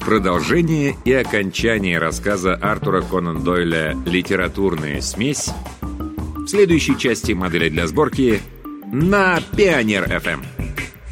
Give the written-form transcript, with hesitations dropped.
Продолжение и окончание рассказа Артура Конан Дойля «Литературная смесь» в следующей части «Модели для сборки» на Пионер FM.